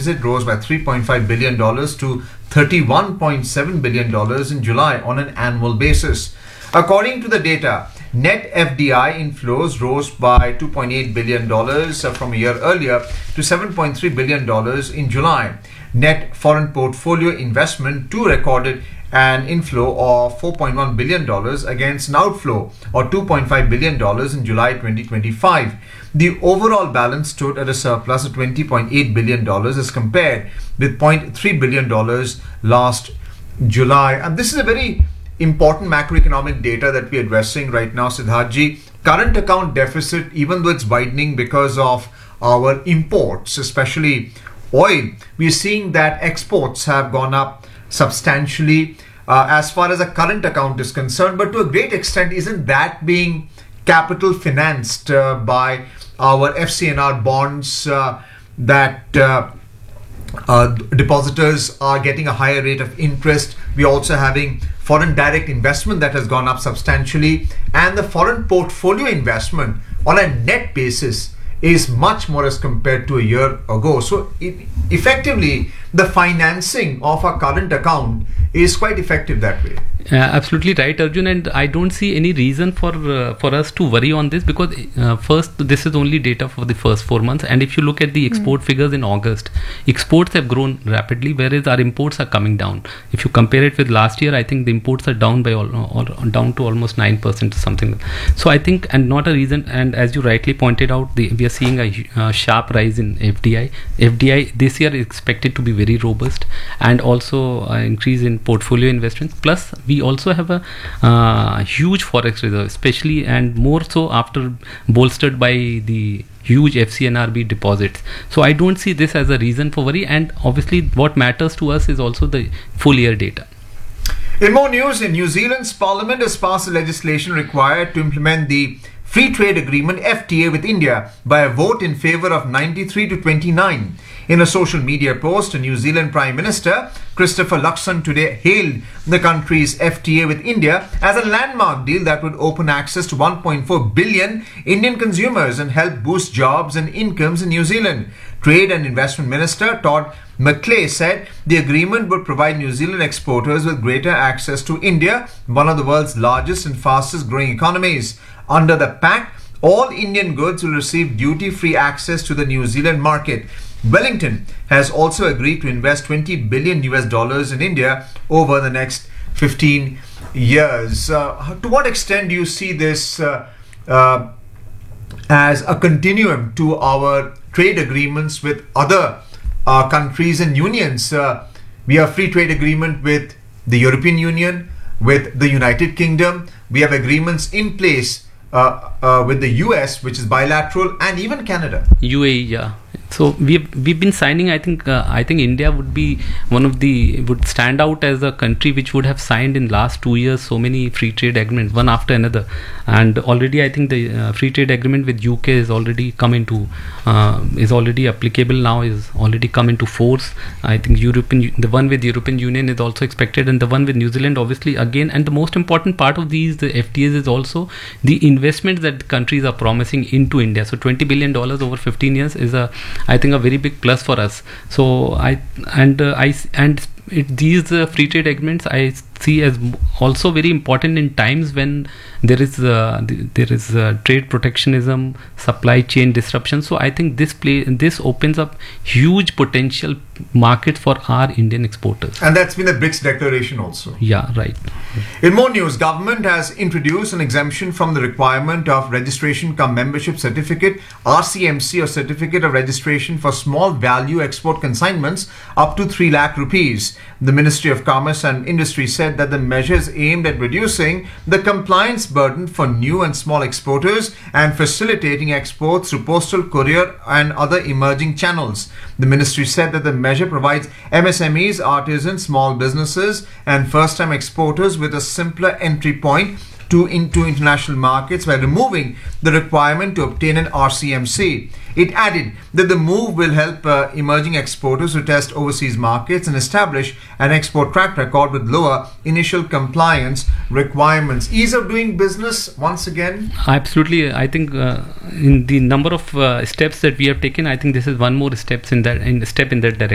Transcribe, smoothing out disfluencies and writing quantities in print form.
deficit rose by $3.5 billion to $31.7 billion in July on an annual basis. According to the data, net FDI inflows rose by $2.8 billion from a year earlier to $7.3 billion in July. Net foreign portfolio investment too recorded an inflow of $4.1 billion against an outflow of $2.5 billion in July 2025. The overall balance stood at a surplus of $20.8 billion as compared with $0.3 billion last July. And this is a very important macroeconomic data that we're addressing right now, Siddharthji. Current account deficit, even though it's widening because of our imports, especially oil, we're seeing that exports have gone up substantially as far as a current account is concerned. But to a great extent, isn't that being capital financed by our FCNR bonds that depositors are getting a higher rate of interest? We're also having foreign direct investment that has gone up substantially, and the foreign portfolio investment on a net basis is much more as compared to a year ago. So effectively, the financing of our current account is quite effective that way. Absolutely right, Arjun, and I don't see any reason for us to worry on this, because first, this is only data for the first 4 months, and if you look at the export figures in August, exports have grown rapidly, whereas our imports are coming down. If you compare it with last year, I think the imports are down by down to almost 9% or something. So I think, and not a reason, and as you rightly pointed out, we are seeing a sharp rise in FDI. FDI this year is expected to be very robust, and also an increase in portfolio investments. Plus, we also have a huge forex reserve, especially and more so after bolstered by the huge FCNRB deposits. So I don't see this as a reason for worry, and obviously what matters to us is also the full year data. In more news, in New Zealand's parliament has passed a legislation required to implement the Free Trade Agreement FTA with India by a vote in favour of 93 to 29. In a social media post, New Zealand Prime Minister Christopher Luxon today hailed the country's FTA with India as a landmark deal that would open access to 1.4 billion Indian consumers and help boost jobs and incomes in New Zealand. Trade and Investment Minister Todd McClay said the agreement would provide New Zealand exporters with greater access to India, one of the world's largest and fastest growing economies. Under the pact, all Indian goods will receive duty-free access to the New Zealand market. Wellington has also agreed to invest $20 billion in India over the next 15 years. To what extent do you see this as a continuum to our trade agreements with other countries and unions? We have free trade agreement with the European Union, with the United Kingdom. We have agreements in place with the US, which is bilateral, and even Canada. UAE, yeah. So we've been signing. I think India would be would stand out as a country which would have signed in last 2 years so many free trade agreements, one after another. And already I think the free trade agreement with UK is already come into is already applicable now, is already come into force. I think the one with European Union is also expected, and the one with New Zealand obviously again. And the most important part of the FTAs is also the investments that the countries are promising into India. So $20 billion over 15 years is I think a very big plus for us. So these free trade agreements I see as also very important in times when there is trade protectionism, supply chain disruption. So I think this opens up huge potential market for our Indian exporters. And that's been the BRICS declaration also. Yeah, right. In more news, government has introduced an exemption from the requirement of registration cum membership certificate, RCMC, or certificate of registration for small value export consignments up to 3 lakh rupees. The Ministry of Commerce and Industry said that the measure is aimed at reducing the compliance burden for new and small exporters and facilitating exports through postal, courier and other emerging channels. The ministry said that the measure provides MSMEs, artisans, small businesses and first-time exporters with a simpler entry point into international markets by removing the requirement to obtain an RCMC. It added that the move will help emerging exporters to test overseas markets and establish an export track record with lower initial compliance requirements. Ease of doing business once again? Absolutely. I think in the number of steps that we have taken, I think this is one more step in that direction.